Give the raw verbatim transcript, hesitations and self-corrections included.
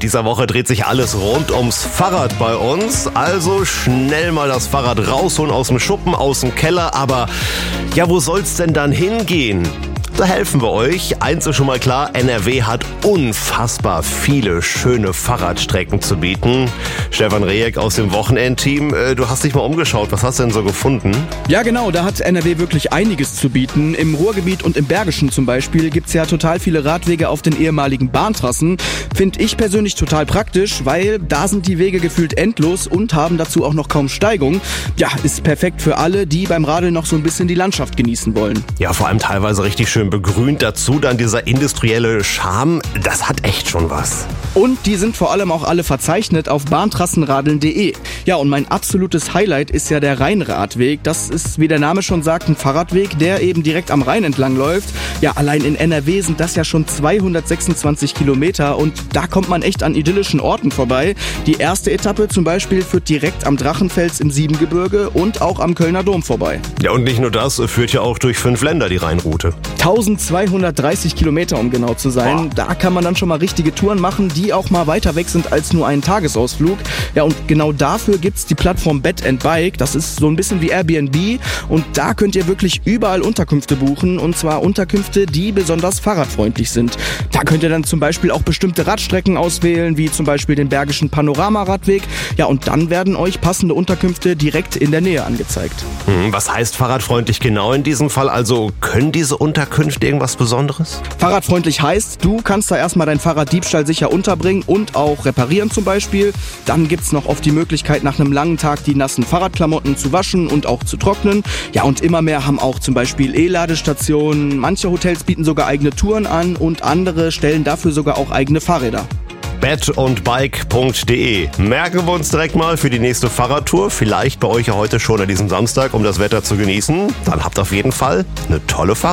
dieser Woche dreht sich alles rund ums Fahrrad bei uns. Also schnell mal das Fahrrad rausholen aus dem Schuppen, aus dem Keller. Aber ja, wo soll's denn dann hingehen? Da helfen wir euch. Eins ist schon mal klar, N R W hat unfassbar viele schöne Fahrradstrecken zu bieten. Stefan Rehek aus dem Wochenendteam, du hast dich mal umgeschaut. Was hast du denn so gefunden? Ja genau, da hat N R W wirklich einiges zu bieten. Im Ruhrgebiet und im Bergischen zum Beispiel gibt's ja total viele Radwege auf den ehemaligen Bahntrassen. Finde ich persönlich total praktisch, weil da sind die Wege gefühlt endlos und haben dazu auch noch kaum Steigung. Ja, ist perfekt für alle, die beim Radeln noch so ein bisschen die Landschaft genießen wollen. Ja, vor allem teilweise richtig schön begrünt, dazu dann dieser industrielle Charme, das hat echt schon was. Und die sind vor allem auch alle verzeichnet auf bahntrassenradeln punkt de. Ja, und mein absolutes Highlight ist ja der Rheinradweg. Das ist, wie der Name schon sagt, ein Fahrradweg, der eben direkt am Rhein entlang läuft. Ja, allein in N R W sind das ja schon zweihundertsechsundzwanzig Kilometer und da kommt man echt an idyllischen Orten vorbei. Die erste Etappe zum Beispiel führt direkt am Drachenfels im Siebengebirge und auch am Kölner Dom vorbei. Ja, und nicht nur das, führt ja auch durch fünf Länder die Rheinroute. eintausendzweihundertdreißig Kilometer, um genau zu sein. Boah. Da kann man dann schon mal richtige Touren machen, die auch mal weiter weg sind als nur einen Tagesausflug. Ja, und genau dafür gibt's die Plattform Bed and Bike. Das ist so ein bisschen wie Airbnb und da könnt ihr wirklich überall Unterkünfte buchen und zwar Unterkünfte, die besonders fahrradfreundlich sind. Da könnt ihr dann zum Beispiel auch bestimmte Radstrecken auswählen, wie zum Beispiel den Bergischen Panoramaradweg. Ja, und dann werden euch passende Unterkünfte direkt in der Nähe angezeigt. Hm, was heißt fahrradfreundlich genau in diesem Fall? Also können diese Unterkünfte irgendwas Besonderes? Fahrradfreundlich heißt, du kannst da erstmal dein Fahrrad diebstahlsicher unterbringen und auch reparieren zum Beispiel. Dann gibt's noch oft die Möglichkeit, nach einem langen Tag die nassen Fahrradklamotten zu waschen und auch zu trocknen. Ja, und immer mehr haben auch zum Beispiel E-Ladestationen. Manche Hotels bieten sogar eigene Touren an und andere stellen dafür sogar auch eigene Fahrräder. bed und bike punkt de. Merken wir uns direkt mal für die nächste Fahrradtour. Vielleicht bei euch ja heute schon an diesem Samstag, um das Wetter zu genießen. Dann habt auf jeden Fall eine tolle Fahrradtour.